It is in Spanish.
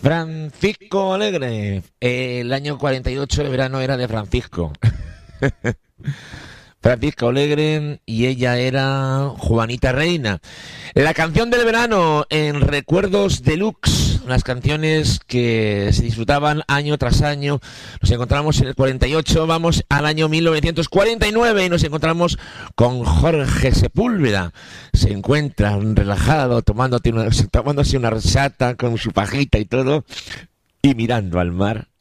Francisco Alegre. El año 48 de verano era de Francisco. Francisco Alegre y ella era Juanita Reina. La canción del verano en Recuerdos Deluxe, las canciones que se disfrutaban año tras año. Nos encontramos en el 48, vamos al año 1949 y nos encontramos con Jorge Sepúlveda. Se encuentra relajado, tomándose una risata con su pajita y todo, y mirando al mar.